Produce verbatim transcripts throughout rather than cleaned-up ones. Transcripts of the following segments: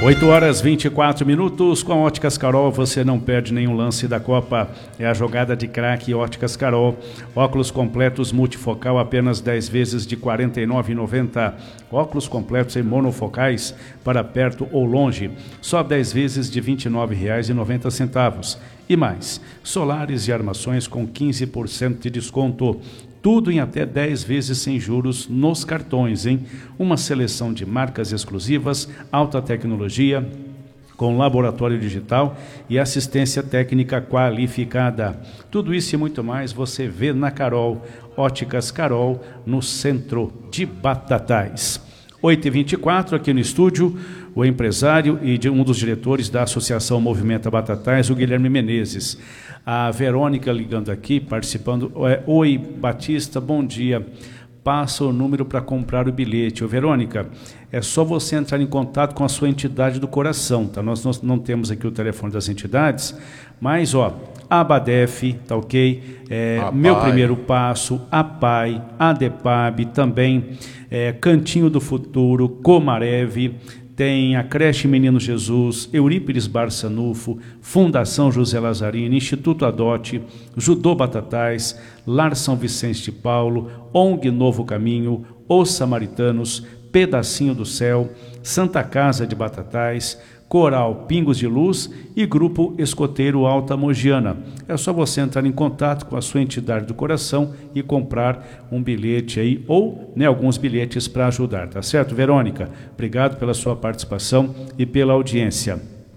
oito horas e vinte e quatro minutos, com a Óticas Carol você não perde nenhum lance da Copa. É a jogada de craque Óticas Carol. Óculos completos multifocal apenas dez vezes de quarenta e nove reais e noventa centavos. Óculos completos em monofocais para perto ou longe, só dez vezes de vinte e nove reais e noventa centavos. E mais, solares e armações com quinze por cento de desconto. Tudo em até dez vezes sem juros nos cartões, hein? Uma seleção de marcas exclusivas, alta tecnologia, com laboratório digital e assistência técnica qualificada. Tudo isso e muito mais você vê na Carol. Óticas Carol, no centro de Batatais. oito e vinte e quatro, aqui no estúdio, o empresário e de um dos diretores da Associação Movimenta Batatais, o Guilherme Menezes. A Verônica ligando aqui, participando. Oi, Batista, bom dia. Passa o número para comprar o bilhete. Ô, Verônica, é só você entrar em contato com a sua entidade do coração, tá? Nós, nós não temos aqui o telefone das entidades, mas, ó, a Abadef, tá ok? É, Meu Primeiro Passo, a P A I, a DEPAB, também, é, Cantinho do Futuro, Comarev, tem a Creche Menino Jesus, Eurípides Barçanufo, Fundação José Lazzarini, Instituto Adote, Judô Batatais, Lar São Vicente de Paulo, O N G Novo Caminho, Os Samaritanos, Pedacinho do Céu, Santa Casa de Batatais, Coral Pingos de Luz e Grupo Escoteiro Alta Mogiana. É só você entrar em contato com a sua entidade do coração e comprar um bilhete aí, ou né, alguns bilhetes para ajudar, tá certo, Verônica? Obrigado pela sua participação e pela audiência.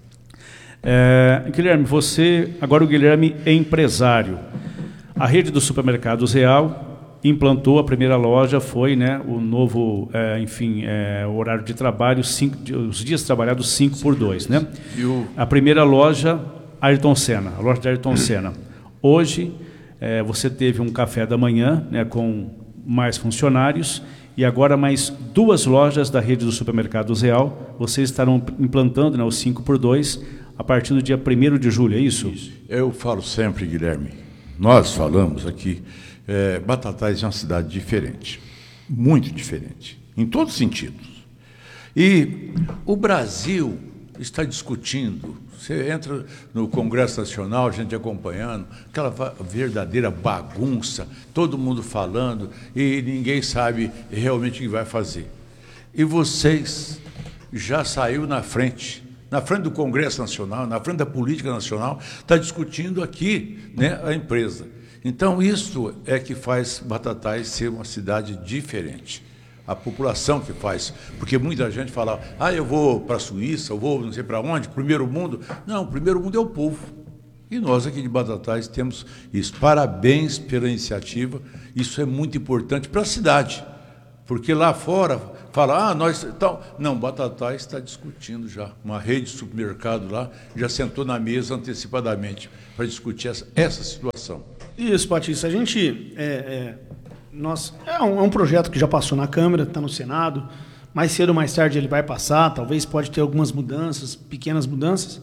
É, Guilherme, você, agora o Guilherme é empresário. A rede dos supermercados Real implantou a primeira loja, foi né, o novo, é, enfim, é, horário de trabalho, cinco, os dias trabalhados cinco por dois. Né? O... A primeira loja, Ayrton Senna, a loja de Ayrton Senna. Hoje, é, você teve um café da manhã né, com mais funcionários e agora mais duas lojas da rede do supermercados Real. Vocês estarão implantando né, o cinco por dois a partir do dia primeiro de julho, é isso? Isso. Eu falo sempre, Guilherme, nós falamos aqui, É, Batatais é uma cidade diferente, muito diferente, em todos os sentidos. E o Brasil está discutindo, você entra no Congresso Nacional, a gente acompanhando, aquela verdadeira bagunça, todo mundo falando e ninguém sabe realmente o que vai fazer. E vocês já saiu na frente, na frente do Congresso Nacional, na frente da política nacional, está discutindo aqui né, a empresa. Então, isso é que faz Batatais ser uma cidade diferente. A população que faz. Porque muita gente fala, ah, eu vou para a Suíça, eu vou não sei para onde, primeiro mundo. Não, o primeiro mundo é o povo. E nós aqui de Batatais temos isso. Parabéns pela iniciativa. Isso é muito importante para a cidade. Porque lá fora fala, ah, nós... Então, não, Batatais está discutindo já. Uma rede de supermercado lá já sentou na mesa antecipadamente para discutir essa, essa situação. Isso, Batista. A gente... É, é, nós, é, um, é um projeto que já passou na Câmara, está no Senado. Mais cedo ou mais tarde ele vai passar. Talvez pode ter algumas mudanças, pequenas mudanças.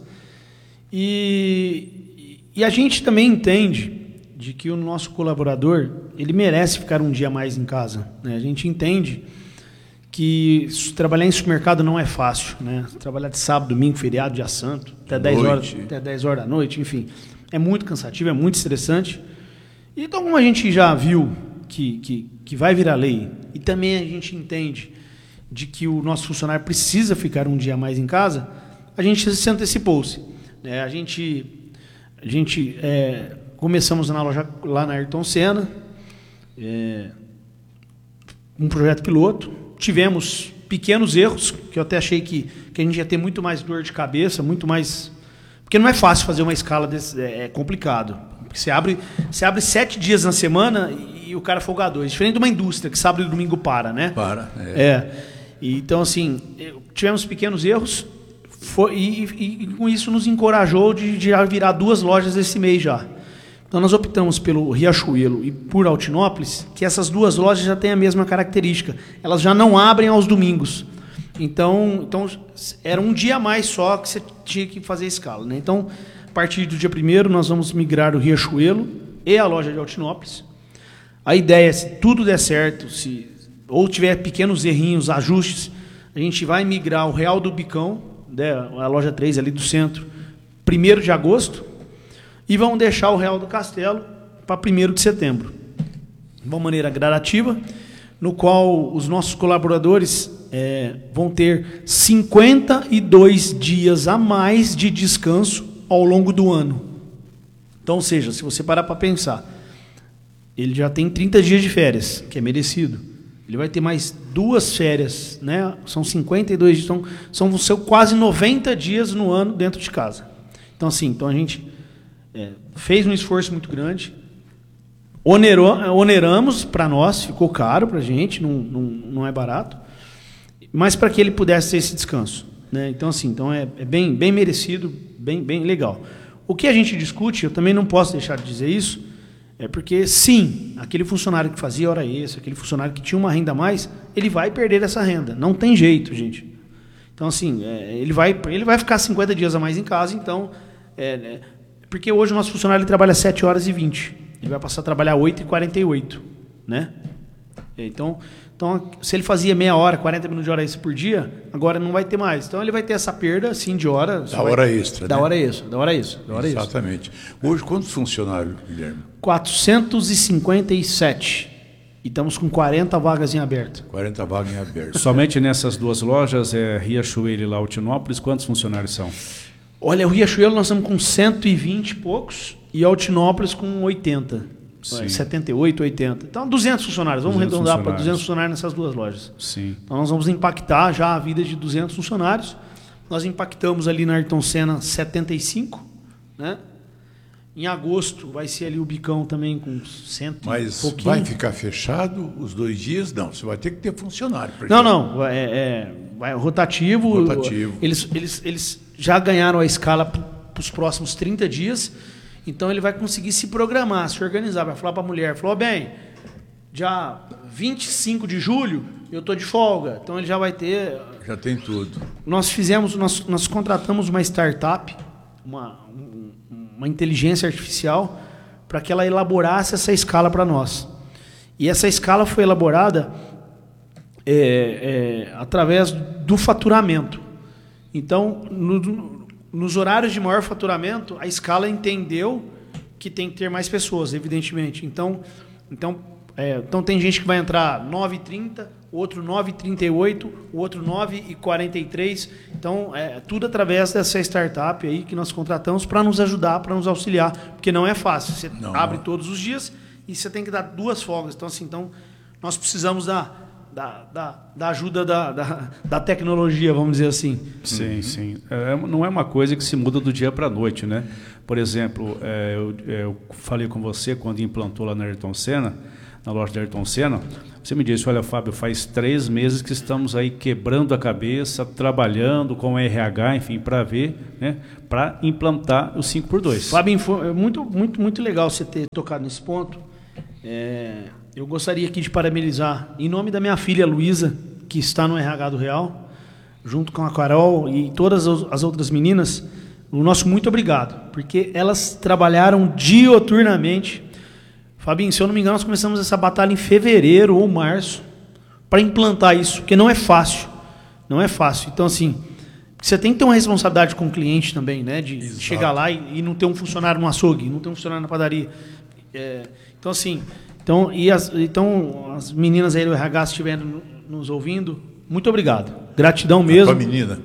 E, e a gente também entende de que o nosso colaborador ele merece ficar um dia mais em casa. Né? A gente entende que trabalhar em supermercado não é fácil. Né? Trabalhar de sábado, domingo, feriado, dia santo, até dez horas, até dez horas da noite, enfim. É muito cansativo, é muito estressante. Então, como a gente já viu que, que, que vai virar lei, e também a gente entende de que o nosso funcionário precisa ficar um dia mais em casa, a gente se antecipou-se. Né? A gente, a gente é, começamos na loja lá na Ayrton Senna, é, um projeto piloto, tivemos pequenos erros, que eu até achei que, que a gente ia ter muito mais dor de cabeça, muito mais... Porque não é fácil fazer uma escala desse, é complicado. Você abre, você abre sete dias na semana e o cara folga dois. Diferente de uma indústria que sábado e domingo para, né? Para, é. é. Então, assim, tivemos pequenos erros foi, e, e, e com isso nos encorajou de, de virar duas lojas esse mês já. Então, nós optamos pelo Riachuelo e por Altinópolis, que essas duas lojas já têm a mesma característica. Elas já não abrem aos domingos. Então, então era um dia a mais só que você tinha que fazer a escala. Né? Então, a partir do dia primeiro, nós vamos migrar o Riachuelo e a loja de Altinópolis. A ideia é, se tudo der certo, se ou tiver pequenos errinhos, ajustes, a gente vai migrar o Real do Bicão né, a loja três ali do centro, primeiro de agosto, e vão deixar o Real do Castelo para primeiro de setembro. De uma maneira gradativa, no qual os nossos colaboradores é, vão ter cinquenta e dois dias a mais de descanso ao longo do ano. Então, ou seja, se você parar para pensar, ele já tem trinta dias de férias, que é merecido. Ele vai ter mais duas férias, né? São cinquenta e dois dias, então, são são quase noventa dias no ano dentro de casa. Então, assim, então a gente é, fez um esforço muito grande, onerou, oneramos para nós, ficou caro para a gente, não, não, não é barato, mas para que ele pudesse ter esse descanso, né? Então, assim, então é, é bem, bem merecido, bem, bem legal. O que a gente discute, eu também não posso deixar de dizer isso, é porque, sim, aquele funcionário que fazia hora extra, aquele funcionário que tinha uma renda a mais, ele vai perder essa renda. Não tem jeito, gente. Então, assim, é, ele, vai, ele vai ficar cinquenta dias a mais em casa, então... É, é, porque hoje o nosso funcionário ele trabalha sete horas e vinte. Ele vai passar a trabalhar oito e quarenta e oito, né? Então, então, se ele fazia meia hora, quarenta minutos de hora extra por dia, agora não vai ter mais. Então, ele vai ter essa perda, sim, de hora. Da hora extra, Da né? hora extra, da hora extra. Da hora extra. Exatamente. Hoje, quantos funcionários, Guilherme? quatrocentos e cinquenta e sete. E estamos com quarenta vagas em aberto. quarenta vagas em aberto. Somente nessas duas lojas, é, Riachuelo e Altinópolis, quantos funcionários são? Olha, o Riachuelo nós estamos com cento e vinte e poucos e Altinópolis com oitenta. Sim. setenta e oito, oitenta. Então, duzentos funcionários. Vamos duzentos arredondar para funcionários. duzentos funcionários nessas duas lojas. Sim. Então, nós vamos impactar já a vida de duzentos funcionários. Nós impactamos ali na Ayrton Senna setenta e cinco, né? Em agosto vai ser ali o Bicão também com cem Mas e pouquinho. vai ficar fechado os dois dias? Não, você vai ter que ter funcionário. Não, não. É, é, vai rotativo. Rotativo. Eles, eles, eles já ganharam a escala para os próximos trinta dias. Então ele vai conseguir se programar, se organizar. Vai falar para a mulher, falou, bem, dia vinte e cinco de julho eu estou de folga. Então ele já vai ter... Já tem tudo. Nós fizemos, nós, nós contratamos uma startup, uma, uma inteligência artificial, para que ela elaborasse essa escala para nós. E essa escala foi elaborada é, é, através do faturamento. Então, no, nos horários de maior faturamento, a escala entendeu que tem que ter mais pessoas, evidentemente. Então, então, é, então tem gente que vai entrar nove e trinta, o outro nove e trinta e oito, o outro nove e quarenta e três. Então, é tudo através dessa startup aí que nós contratamos para nos ajudar, para nos auxiliar, porque não é fácil. Você não. abre todos os dias e você tem que dar duas folgas. Então, assim, então nós precisamos da, da, da, da ajuda da, da, da tecnologia, vamos dizer assim. Sim, uhum. sim. É, não é uma coisa que se muda do dia para a noite, né? Por exemplo, é, eu, eu falei com você quando implantou lá na Ayrton Senna, na loja da Ayrton Senna, você me disse, olha, Fábio, faz três meses que estamos aí quebrando a cabeça, trabalhando com o R H, enfim, para ver, né, para implantar o cinco por dois. Fábio, é muito, muito, muito legal você ter tocado nesse ponto. É, eu gostaria aqui de parabenizar, em nome da minha filha Luísa, que está no R H do Real, junto com a Carol e todas as outras meninas, o nosso muito obrigado, porque elas trabalharam dioturnamente. Fabinho, se eu não me engano, nós começamos essa batalha em fevereiro ou março para implantar isso, porque não é fácil. Não é fácil. Então, assim, você tem que ter uma responsabilidade com o cliente também, né? De Exato. chegar lá e, e não ter um funcionário no açougue, não ter um funcionário na padaria. É, então, assim, então, e as, então, as meninas aí do R H, se estiverem nos ouvindo, muito obrigado. Gratidão mesmo. A tua menina,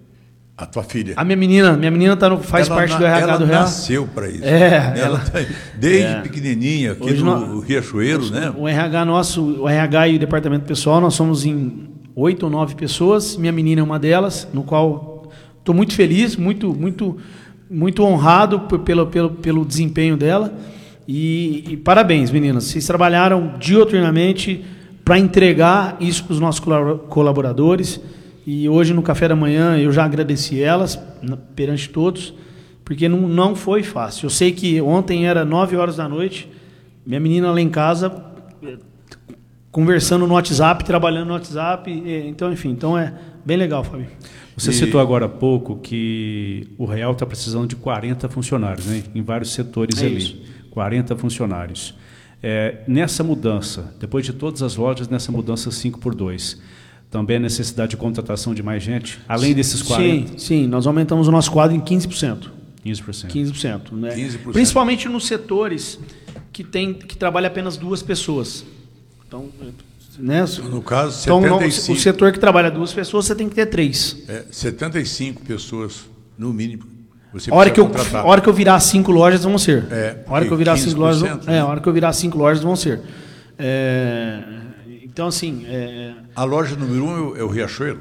a tua filha. A minha menina, minha menina tá no, faz ela parte na, do R H ela do Real. Ela nasceu para isso. É, ela, ela tá, desde é. pequenininha, aqui Hoje no nós, Riachuelo, né? O R H nosso, o R H e o departamento pessoal, nós somos em oito ou nove pessoas. Minha menina é uma delas, no qual estou muito feliz, muito, muito, muito honrado pelo, pelo, pelo desempenho dela. E, e parabéns, meninas. Vocês trabalharam dioturnamente para entregar isso para os nossos colaboradores. E hoje, no café da manhã, eu já agradeci elas perante todos, porque não, não foi fácil. Eu sei que ontem era nove horas da noite, minha menina lá em casa, conversando no WhatsApp, trabalhando no WhatsApp. Então, enfim, então é bem legal, Fábio. Você e... citou agora há pouco que o Real está precisando de quarenta funcionários, né? Em vários setores é ali. Isso. quarenta funcionários. É, nessa mudança, depois de todas as lojas, nessa mudança cinco por dois, Também a necessidade de contratação de mais gente, além desses quarenta? Sim, sim, nós aumentamos o nosso quadro em quinze por cento. quinze por cento. quinze por cento, né? quinze por cento. Principalmente nos setores que, tem, que trabalha apenas duas pessoas. Então, né? No caso, então, setenta e cinco. o setor que trabalha duas pessoas, você tem que ter três. É, setenta e cinco pessoas, no mínimo, você A hora, que eu, contratar. a hora que eu virar cinco lojas, vão ser. É, a hora que eu virar cinco lojas, vão, né? é, a hora que eu virar cinco lojas, vão ser. É, então, assim... É, a loja número um é o, é o Riachuelo?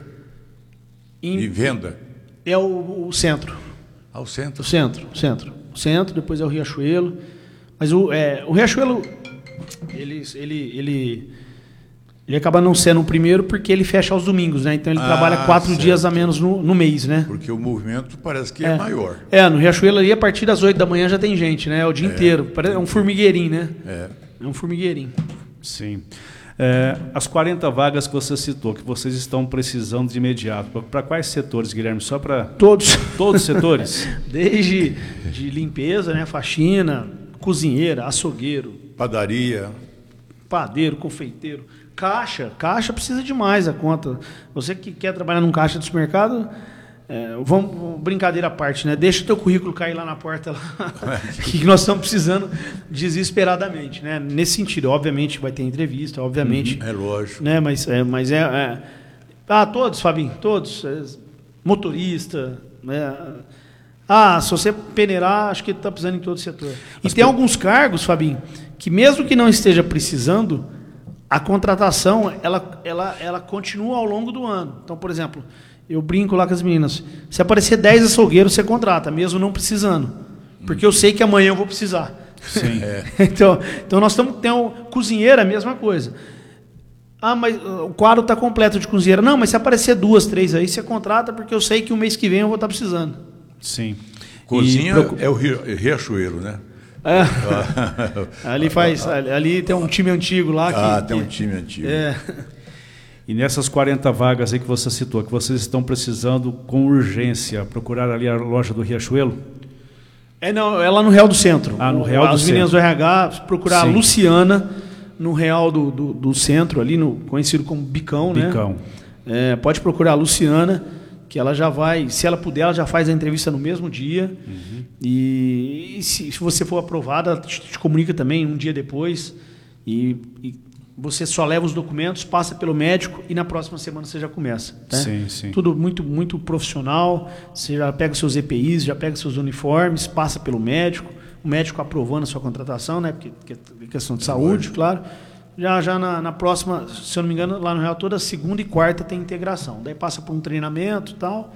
em, de venda? É o, o centro. Ao centro? O centro, o centro. O centro, depois é o Riachuelo. Mas o, é, o Riachuelo, ele, ele, ele, ele acaba não sendo o primeiro porque ele fecha aos domingos, né? Então ele ah, trabalha quatro certo. dias a menos no, no mês, né? Porque o movimento parece que é, é maior. É, no Riachuelo ali, a partir das oito da manhã já tem gente, né? É o dia é, inteiro. É um formigueirinho, né? É. É um formigueirinho. Sim. É, as quarenta vagas que você citou, que vocês estão precisando de imediato, para quais setores, Guilherme? Só para... Todos. Todos os setores? Desde de limpeza, né? Faxina, cozinheira, açougueiro. Padaria. Padeiro, confeiteiro. Caixa. Caixa precisa demais a conta. Você que quer trabalhar num caixa de supermercado... É, vamos, brincadeira à parte, né? Deixa o teu currículo cair lá na porta lá, que nós estamos precisando desesperadamente, né? Nesse sentido, obviamente vai ter entrevista, obviamente. Uhum, é lógico. Né? Mas é, mas é, é... Ah, todos, Fabinho, todos. É, motorista, né? Ah, se você peneirar, acho que está precisando em todo o setor. E As tem pe... alguns cargos, Fabinho, que mesmo que não esteja precisando, a contratação, ela, ela, ela continua ao longo do ano. Então, por exemplo... Eu brinco lá com as meninas. Se aparecer dez açougueiros, você contrata, mesmo não precisando. Porque eu sei que amanhã eu vou precisar. Sim. É. então, então, nós estamos tendo cozinheira, a mesma coisa. Ah, mas o quadro está completo de cozinheira. Não, mas se aparecer duas, três aí, você contrata, porque eu sei que o mês que vem eu vou estar precisando. Sim. Cozinha e... é o Riachuelo, né? É. ali, faz, ali tem um time antigo lá. Que, ah, tem um que, time antigo. É... E nessas quarenta vagas aí que você citou, que vocês estão precisando com urgência, procurar ali a loja do Riachuelo? É, não, é lá no Real do Centro. Ah, no Real do Centro. As meninas do R H, procurar Sim. a Luciana no Real do, do, do Centro, ali, no, conhecido como Bicão, né? Bicão. É, pode procurar a Luciana, que ela já vai, se ela puder, ela já faz a entrevista no mesmo dia. Uhum. E, e se, se você for aprovada, ela te, te comunica também um dia depois. E... e você só leva os documentos, passa pelo médico e na próxima semana você já começa. Né? Sim, sim. Tudo muito, muito profissional. Você já pega os seus E P Is, já pega os seus uniformes, passa pelo médico, o médico aprovando a sua contratação, né? Porque, porque é questão de saúde, é. claro. Já, já na, na próxima, se eu não me engano, lá no Real, toda segunda e quarta tem integração. Daí passa por um treinamento e tal.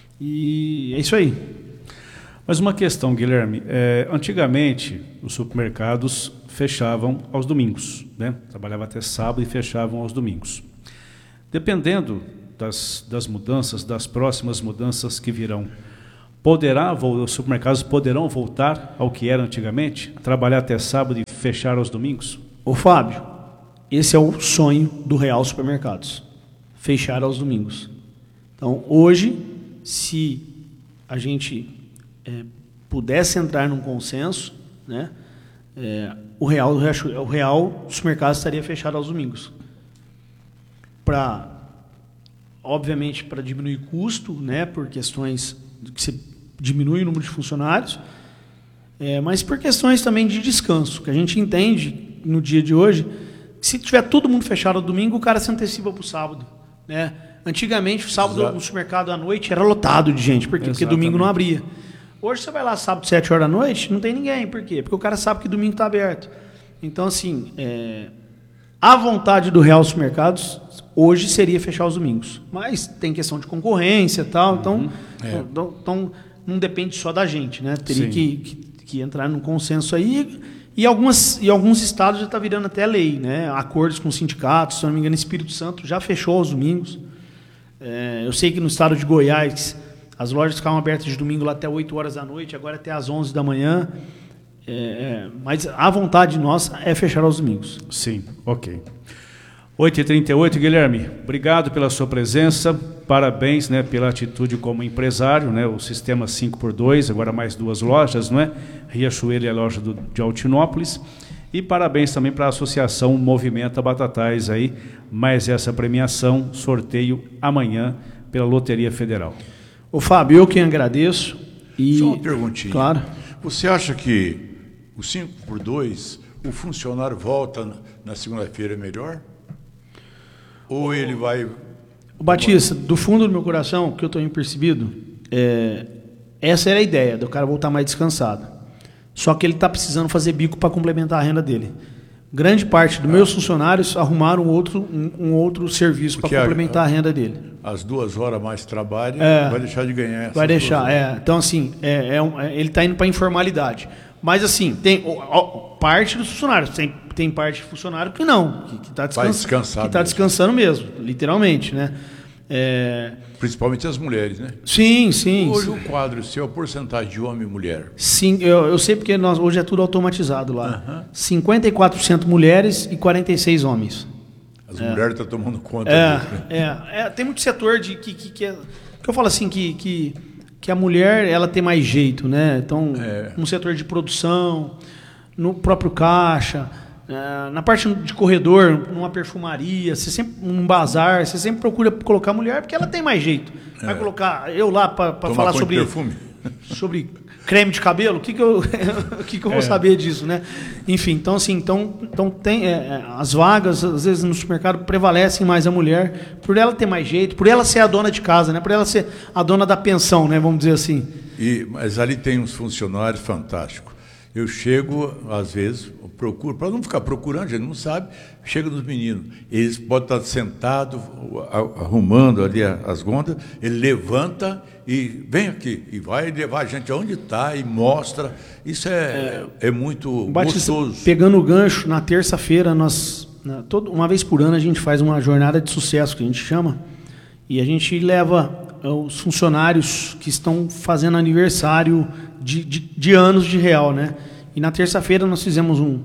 E é isso aí. Mas uma questão, Guilherme. É, antigamente, os supermercados fechavam aos domingos, né? Trabalhava até sábado e fechavam aos domingos. Dependendo das, das mudanças, das próximas mudanças que virão, poderá, os supermercados poderão voltar ao que era antigamente? Trabalhar até sábado e fechar aos domingos? Ô Fábio, esse é o sonho do Real Supermercados, fechar aos domingos. Então, hoje, se a gente é, pudesse entrar num consenso, né? É, o Real, o Real Supermercado estaria fechado aos domingos. Para, obviamente, para diminuir custo, né, por questões que se diminui o número de funcionários, é, mas por questões também de descanso, que a gente entende no dia de hoje, que se tiver todo mundo fechado ao domingo, o cara se antecipa para o sábado. Né? Antigamente, o sábado Exato. no supermercado à noite era lotado de gente, por quê? Porque domingo não abria. Hoje você vai lá sábado, sete horas da noite, não tem ninguém. Por quê? Porque o cara sabe que domingo está aberto. Então, assim, é, a vontade do Real Supermercados hoje seria fechar os domingos. Mas tem questão de concorrência e tal, uhum. então, é. então, então não depende só da gente, né? Teria que, que, que entrar num consenso aí. E, algumas, e alguns estados já está virando até lei, né? Acordos com sindicatos, se não me engano, Espírito Santo já fechou aos domingos. É, eu sei que no estado de Goiás as lojas ficavam abertas de domingo lá até oito horas da noite, agora até às onze da manhã. É, é, mas a vontade nossa é fechar aos domingos. Sim, ok. oito e trinta e oito, Guilherme, obrigado pela sua presença, parabéns, né, pela atitude como empresário, né, o sistema cinco por dois, agora mais duas lojas, não é? Riachuelo e a loja do, de Altinópolis. E parabéns também para a Associação Movimenta Batatais aí, mais essa premiação, sorteio amanhã pela Loteria Federal. Ô Fábio, eu quem agradeço. E... Só uma perguntinha. Claro. Você acha que o cinco por dois, o funcionário volta na segunda-feira melhor? Ou ele vai... O Batista, do fundo do meu coração, que eu tenho percebido, é... essa era a ideia, do cara voltar mais descansado. Só que ele está precisando fazer bico para complementar a renda dele. Grande parte dos meus funcionários arrumaram outro, um, um outro serviço para complementar a, a renda dele. As duas horas mais trabalho, é, vai deixar de ganhar. Vai deixar, é. Então, assim, é, é um, é, ele está indo para a informalidade. Mas, assim, tem ó, ó, parte dos funcionários. Tem, tem parte de funcionário que não, que está descans tá descansando mesmo, literalmente, né? É... Principalmente as mulheres, né? Sim, sim. Hoje sim. o quadro seu, a porcentagem de homem e mulher? Sim, eu, eu sei porque nós, hoje é tudo automatizado lá. Uhum. cinquenta e quatro por cento mulheres e quarenta e seis homens. As é. mulheres estão tomando conta é, disso. Né? É, é, tem muito setor de que, que, que, é, que eu falo assim, que, que, que a mulher ela tem mais jeito, né? Então, é. no setor de produção, no próprio caixa... Uh, na parte de corredor, numa perfumaria, você sempre, num bazar, você sempre procura colocar mulher porque ela tem mais jeito. É. Vai colocar eu lá para falar sobre perfume. sobre creme de cabelo, o que que eu o que que eu vou é. saber disso, né? Enfim, então assim, então, então tem é, as vagas às vezes no supermercado prevalecem mais a mulher por ela ter mais jeito, por ela ser a dona de casa, né? Por ela ser a dona da pensão, né? Vamos dizer assim. E mas ali tem uns funcionários fantásticos. Eu chego, às vezes, procuro, para não ficar procurando, a gente não sabe, chega nos meninos. Eles podem estar sentados, arrumando ali as gondas, ele levanta e vem aqui, e vai levar a gente aonde está e mostra. Isso é, é, é muito Batista, gostoso. Pegando o gancho, na terça-feira, nós, na, todo, uma vez por ano, a gente faz uma jornada de sucesso, que a gente chama, e a gente leva os funcionários que estão fazendo aniversário de, de, de anos de real, né? E na terça-feira nós fizemos um,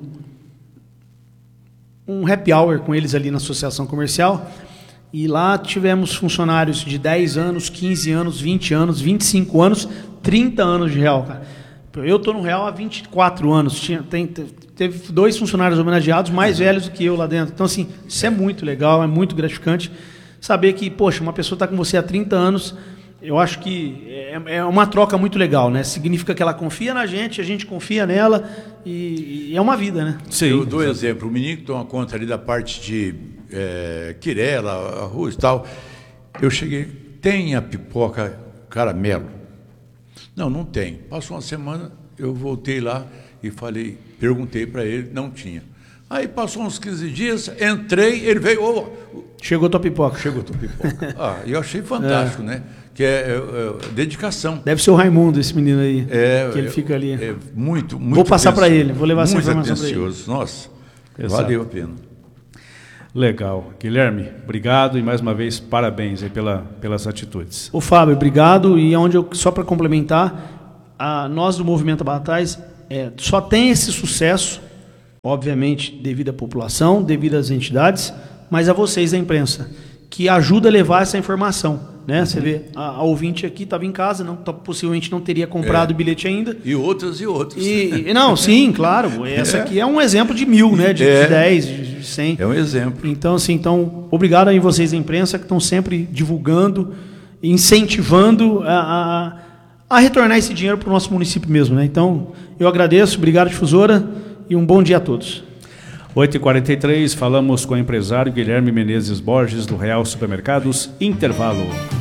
um happy hour com eles ali na associação comercial, e lá tivemos funcionários de dez anos, quinze anos, vinte anos, vinte e cinco anos, trinta anos de real, cara. Eu estou no real há vinte e quatro anos. Tinha, tem, teve dois funcionários homenageados mais velhos do que eu lá dentro. Então, assim, isso é muito legal, é muito gratificante. Saber que, poxa, uma pessoa está com você há trinta anos, eu acho que é, é uma troca muito legal, né? Significa que ela confia na gente, a gente confia nela, e, e é uma vida, né? Sim. Eu dou exemplo, o menino que toma conta ali da parte de é, quirela, arroz e tal, eu cheguei, tem a pipoca caramelo? Não, não tem. Passou uma semana, eu voltei lá e falei, perguntei para ele, não tinha. Aí passou uns quinze dias, entrei, ele veio... Oh, chegou tua pipoca. Chegou tua pipoca. Ah, eu achei fantástico, é. né? Que é, é, é dedicação. Deve ser o Raimundo, esse menino aí, é, que ele é, fica ali. É muito, muito Vou passar para ele, vou levar essa informação para ele. Nossa, Exato. Valeu a pena. Legal. Guilherme, obrigado e mais uma vez parabéns aí pela, pelas atitudes. Ô Fábio, obrigado. E onde eu, só para complementar, a, nós do Movimento Batatais é, só tem esse sucesso, obviamente, devido à população, devido às entidades, mas a vocês da imprensa, que ajuda a levar essa informação. Né? Uhum. Você vê, a, a ouvinte aqui estava em casa, não, possivelmente não teria comprado o é. bilhete ainda. E outros e outros. E, não, sim, claro. Essa é. aqui é um exemplo de mil, né? de, é. de dez, de cem. É um exemplo. Então, assim, então, obrigado a vocês da imprensa que estão sempre divulgando, incentivando a, a, a retornar esse dinheiro para o nosso município mesmo. Né? Então, eu agradeço, obrigado, difusora, e um bom dia a todos. oito e quarenta e três, falamos com o empresário Guilherme Menezes Borges, do Real Supermercados. Intervalo.